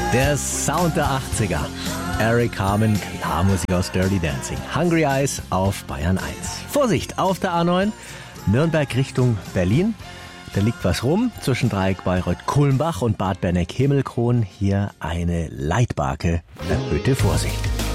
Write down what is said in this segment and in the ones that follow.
Der Sound der 80er. Eric Carmen, klar Musik aus Dirty Dancing. Hungry Eyes auf Bayern 1. Vorsicht, auf der A9, Nürnberg Richtung Berlin. Da liegt was rum zwischen Dreieck Bayreuth-Kulmbach und Bad Berneck-Himmelkron. Hier eine Leitbarke. Erhöhte Vorsicht.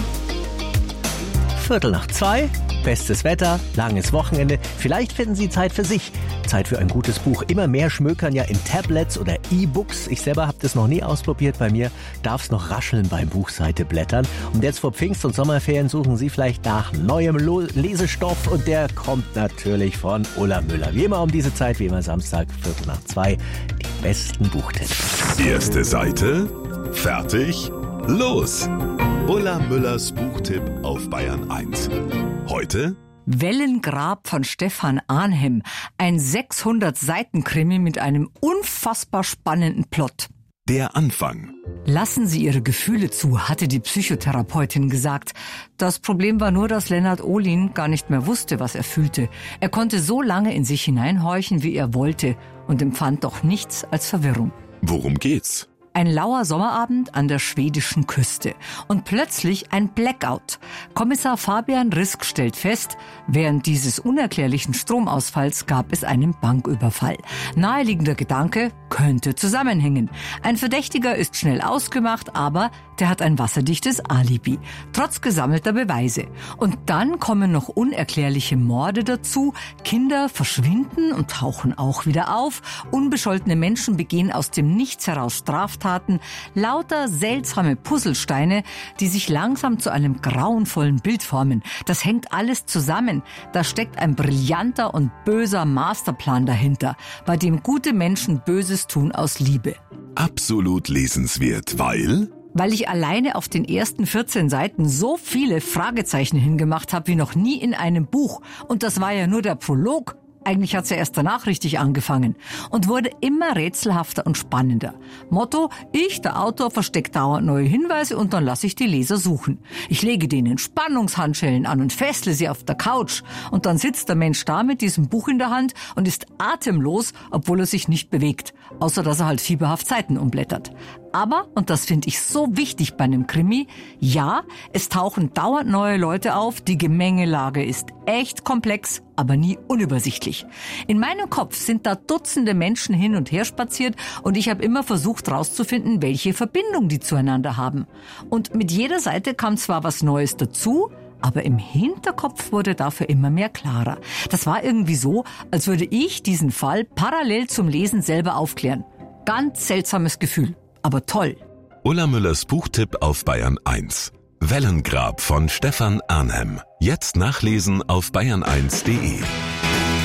1:45, bestes Wetter, langes Wochenende. Vielleicht finden Sie Zeit für sich. Zeit für ein gutes Buch. Immer mehr schmökern ja in Tablets oder E-Books. Ich selber habe das noch nie ausprobiert. Bei mir darf es noch rascheln beim Buchseite blättern. Und jetzt vor Pfingst- und Sommerferien suchen Sie vielleicht nach neuem Lesestoff. Und der kommt natürlich von Ulla Müller. Wie immer um diese Zeit, wie immer Samstag, 1:45, die besten Buchtipps. Erste Seite, fertig, los! Ulla Müllers Buchtipp auf Bayern 1. Heute Wellengrab von Stefan Arnhem. Ein 600-Seiten-Krimi mit einem unfassbar spannenden Plot. der Anfang. Lassen Sie Ihre Gefühle zu, hatte die Psychotherapeutin gesagt. Das Problem war nur, dass Lennart Ohlin gar nicht mehr wusste, was er fühlte. Er konnte so lange in sich hineinhorchen, wie er wollte, und empfand doch nichts als Verwirrung. Worum geht's? Ein lauer Sommerabend an der schwedischen Küste. Und plötzlich ein Blackout. Kommissar Fabian Risk stellt fest, während dieses unerklärlichen Stromausfalls gab es einen Banküberfall. Naheliegender Gedanke, könnte zusammenhängen. Ein Verdächtiger ist schnell ausgemacht, aber der hat ein wasserdichtes Alibi. Trotz gesammelter Beweise. Und dann kommen noch unerklärliche Morde dazu. Kinder verschwinden und tauchen auch wieder auf. Unbescholtene Menschen begehen aus dem Nichts heraus Straftaten. Lauter seltsame Puzzlesteine, die sich langsam zu einem grauenvollen Bild formen. Das hängt alles zusammen. Da steckt ein brillanter und böser Masterplan dahinter, bei dem gute Menschen Böses tun aus Liebe. Absolut lesenswert, weil ich alleine auf den ersten 14 Seiten so viele Fragezeichen hingemacht habe wie noch nie in einem Buch. Und das war ja nur der Prolog. Eigentlich hat's ja erst danach richtig angefangen und wurde immer rätselhafter und spannender. Motto, der Autor, versteckt dauernd neue Hinweise und dann lasse ich die Leser suchen. Ich lege denen Spannungshandschellen an und fessle sie auf der Couch und dann sitzt der Mensch da mit diesem Buch in der Hand und ist atemlos, obwohl er sich nicht bewegt, außer dass er halt fieberhaft Seiten umblättert. Aber, und das finde ich so wichtig bei einem Krimi, ja, es tauchen dauernd neue Leute auf, die Gemengelage ist echt komplex, aber nie unübersichtlich. In meinem Kopf sind da Dutzende Menschen hin und her spaziert und ich habe immer versucht herauszufinden, welche Verbindung die zueinander haben. Und mit jeder Seite kam zwar was Neues dazu, aber im Hinterkopf wurde dafür immer mehr klarer. Das war irgendwie so, als würde ich diesen Fall parallel zum Lesen selber aufklären. Ganz seltsames Gefühl. Aber toll. Ulla Müllers Buchtipp auf Bayern 1. Wellengrab von Stefan Arnhem. Jetzt nachlesen auf bayern1.de.